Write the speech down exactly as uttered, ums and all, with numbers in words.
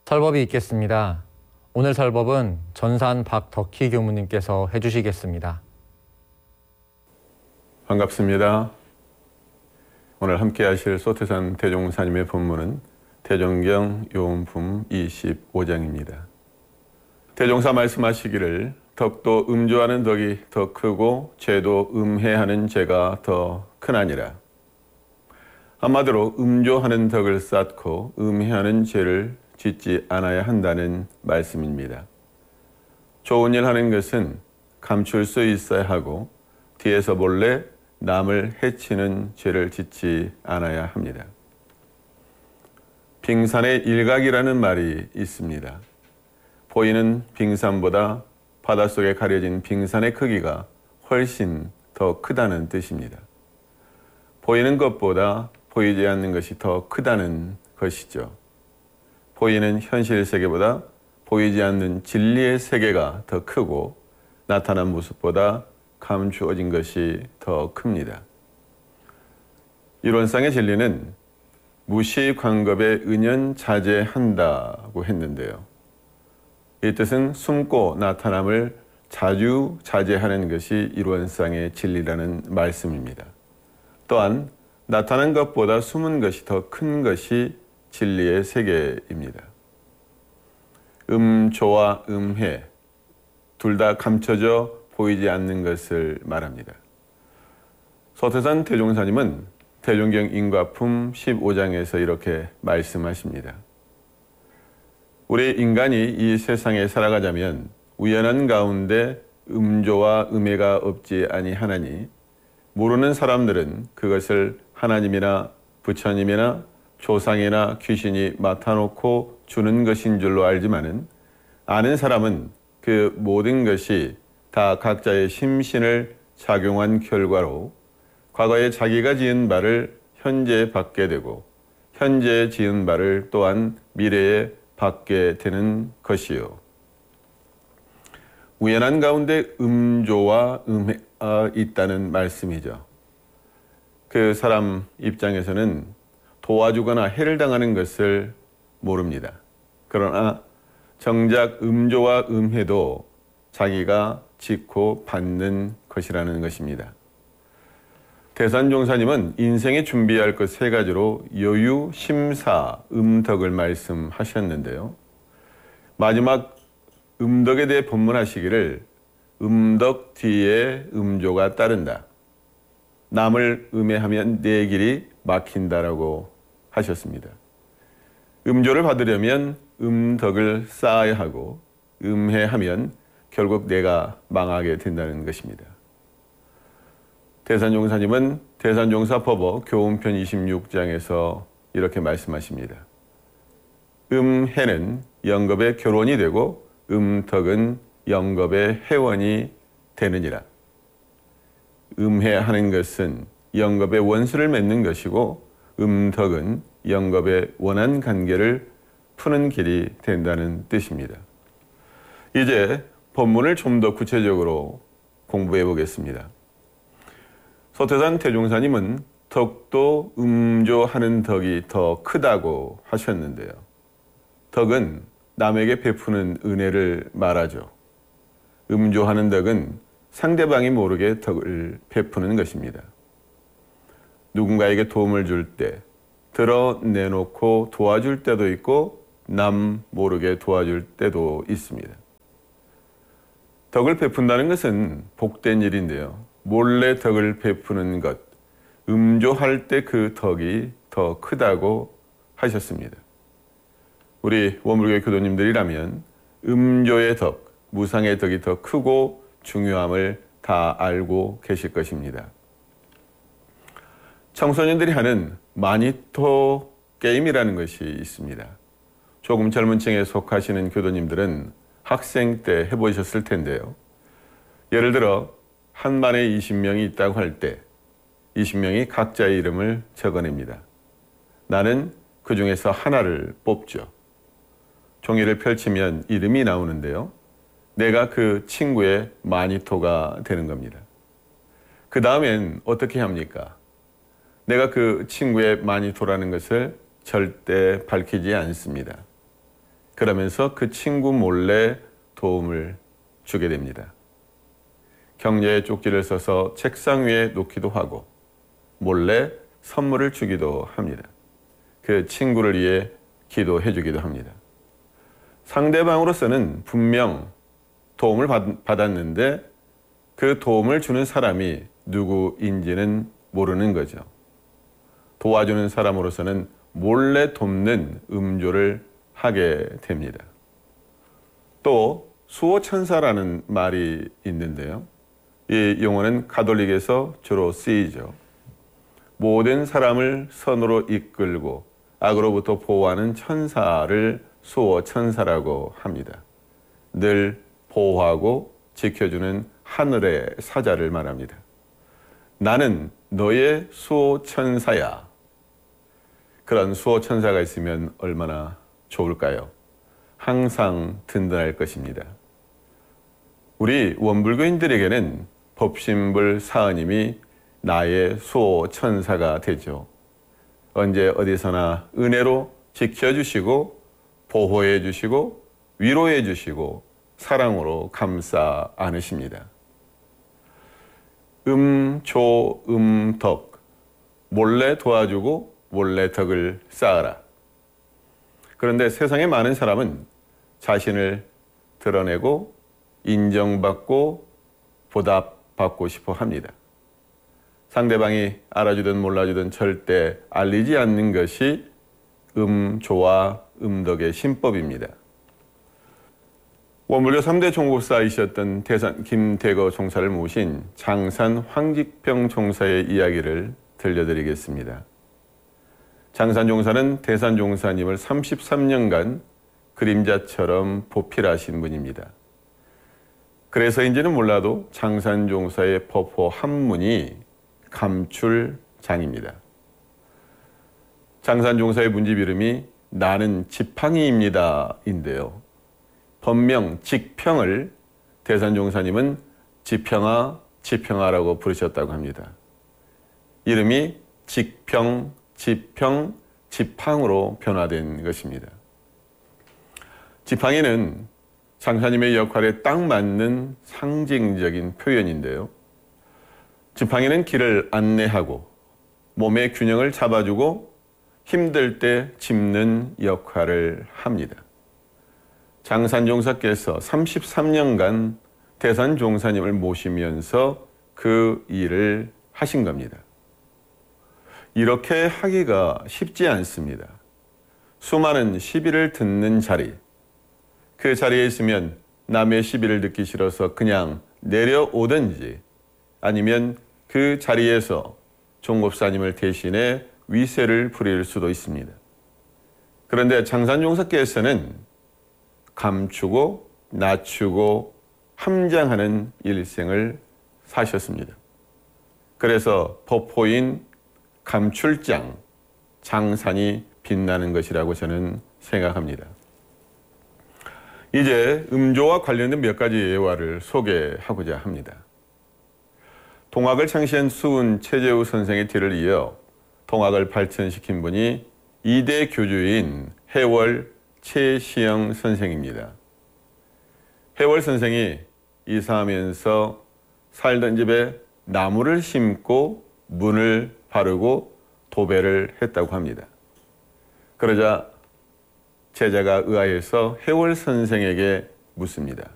설법이 있겠습니다. 오늘 설법은 전산 박덕희 교무님께서 해주시겠습니다. 반갑습니다. 오늘 함께 하실 소태산 대종사님의 본문은 대종경 요음품 이십오 장입니다. 대종사 말씀하시기를 덕도 음조하는 덕이 더 크고 죄도 음해하는 죄가 더 크나니라. 한마디로 음조하는 덕을 쌓고 음해하는 죄를 짓지 않아야 한다는 말씀입니다. 좋은 일 하는 것은 감출 수 있어야 하고 뒤에서 몰래 남을 해치는 죄를 짓지 않아야 합니다. 빙산의 일각이라는 말이 있습니다. 보이는 빙산보다 바닷속에 가려진 빙산의 크기가 훨씬 더 크다는 뜻입니다. 보이는 것보다 보이지 않는 것이 더 크다는 것이죠. 보이는 현실 세계보다 보이지 않는 진리의 세계가 더 크고 나타난 모습보다 감추어진 것이 더 큽니다. 이론상의 진리는 무시광겁에 은연자제한다고 했는데요. 이 뜻은 숨고 나타남을 자주 자제하는 것이 이론상의 진리라는 말씀입니다. 또한 나타난 것보다 숨은 것이 더 큰 것이 진리의 세계입니다. 음조와 음해 둘 다 감춰져 보이지 않는 것을 말합니다. 소태산 대종사님은 대종경 인과품 십오 장에서 이렇게 말씀하십니다. 우리 인간이 이 세상에 살아가자면 우연한 가운데 음조와 음해가 없지 아니하나니 모르는 사람들은 그것을 하나님이나 부처님이나 조상이나 귀신이 맡아놓고 주는 것인 줄로 알지만은 아는 사람은 그 모든 것이 다 각자의 심신을 작용한 결과로 과거에 자기가 지은 바를 현재 받게 되고 현재 지은 바를 또한 미래에 받게 되는 것이요. 우연한 가운데 음조와 음해가 있다는 말씀이죠. 그 사람 입장에서는 도와주거나 해를 당하는 것을 모릅니다. 그러나 정작 음조와 음해도 자기가 짓고 받는 것이라는 것입니다. 대산종사님은 인생에 준비할 것 세 가지로 여유, 심사, 음덕을 말씀하셨는데요. 마지막 음덕에 대해 본문하시기를 음덕 뒤에 음조가 따른다. 남을 음해하면 내 길이 막힌다라고 하셨습니다. 음조를 받으려면 음덕을 쌓아야 하고 음해하면 결국 내가 망하게 된다는 것입니다. 대산종사님은 대산종사법어 교훈편 이십육 장에서 이렇게 말씀하십니다. 음해는 영겁의 결혼이 되고 음덕은 영겁의 회원이 되느니라. 음해하는 것은 영겁의 원수를 맺는 것이고 음덕은 영겁의 원한 관계를 푸는 길이 된다는 뜻입니다. 이제 본문을 좀 더 구체적으로 공부해 보겠습니다. 소태산 대종사님은 덕도 음조하는 덕이 더 크다고 하셨는데요. 덕은 남에게 베푸는 은혜를 말하죠. 음조하는 덕은 상대방이 모르게 덕을 베푸는 것입니다. 누군가에게 도움을 줄 때 드러내놓고 도와줄 때도 있고 남 모르게 도와줄 때도 있습니다. 덕을 베푼다는 것은 복된 일인데요. 몰래 덕을 베푸는 것, 음조할 때 그 덕이 더 크다고 하셨습니다. 우리 원불교 교도님들이라면 음조의 덕, 무상의 덕이 더 크고 중요함을 다 알고 계실 것입니다. 청소년들이 하는 마니토 게임이라는 것이 있습니다. 조금 젊은 층에 속하시는 교도님들은 학생 때 해보셨을 텐데요. 예를 들어 한 반에 이십 명이 있다고 할 때 이십 명이 각자의 이름을 적어냅니다. 나는 그 중에서 하나를 뽑죠. 종이를 펼치면 이름이 나오는데요. 내가 그 친구의 마니토가 되는 겁니다. 그 다음엔 어떻게 합니까? 내가 그 친구의 마니토라는 것을 절대 밝히지 않습니다. 그러면서 그 친구 몰래 도움을 주게 됩니다. 경제에 쪽지를 써서 책상 위에 놓기도 하고 몰래 선물을 주기도 합니다. 그 친구를 위해 기도해 주기도 합니다. 상대방으로서는 분명 도움을 받, 받았는데 그 도움을 주는 사람이 누구인지는 모르는 거죠. 도와주는 사람으로서는 몰래 돕는 음조를 하게 됩니다. 또 수호천사라는 말이 있는데요. 이 용어는 가톨릭에서 주로 쓰이죠. 모든 사람을 선으로 이끌고 악으로부터 보호하는 천사를 수호천사라고 합니다. 늘 보호하고 지켜주는 하늘의 사자를 말합니다. 나는 너의 수호천사야. 그런 수호천사가 있으면 얼마나 좋을까요? 항상 든든할 것입니다. 우리 원불교인들에게는 법신불 사은님이 나의 수호천사가 되죠. 언제 어디서나 은혜로 지켜주시고 보호해 주시고 위로해 주시고 사랑으로 감싸 안으십니다. 음, 조, 음, 덕. 몰래 도와주고 몰래 덕을 쌓아라. 그런데 세상의 많은 사람은 자신을 드러내고 인정받고 보답받고 싶어 합니다. 상대방이 알아주든 몰라주든 절대 알리지 않는 것이 음조와 음덕의 신법입니다. 원불교 삼 대 종국사이셨던 대산 김대거 종사를 모신 장산 황직병 종사의 이야기를 들려드리겠습니다. 장산 종사는 대산 종사님을 삼십삼 년간 그림자처럼 보필하신 분입니다. 그래서인지는 몰라도 장산 종사의 법호 한문이 감출장입니다. 장산 종사의 문집 이름이 나는 지팡이입니다 인데요. 법명 직평을 대산 종사님은 지평아, 지평아라고 부르셨다고 합니다. 이름이 직평, 지평, 지팡으로 변화된 것입니다. 지팡이는 장사님의 역할에 딱 맞는 상징적인 표현인데요. 지팡이는 길을 안내하고 몸의 균형을 잡아주고 힘들 때 짚는 역할을 합니다. 장산종사께서 삼십삼 년간 대산종사님을 모시면서 그 일을 하신 겁니다. 이렇게 하기가 쉽지 않습니다. 수많은 시비를 듣는 자리, 그 자리에 있으면 남의 시비를 듣기 싫어서 그냥 내려오든지 아니면 그 자리에서 종법사님을 대신해 위세를 부릴 수도 있습니다. 그런데 장산종사께서는 감추고 낮추고 함장하는 일생을 사셨습니다. 그래서 법호인 감출장, 장산이 빛나는 것이라고 저는 생각합니다. 이제 음조와 관련된 몇 가지 예화를 소개하고자 합니다. 동학을 창시한 수은 최재우 선생의 뒤를 이어 동학을 발전시킨 분이 이대 교주인 해월 최시영 선생입니다. 해월 선생이 이사하면서 살던 집에 나무를 심고 문을 바르고 도배를 했다고 합니다. 그러자 제자가 의아해서 해월 선생에게 묻습니다.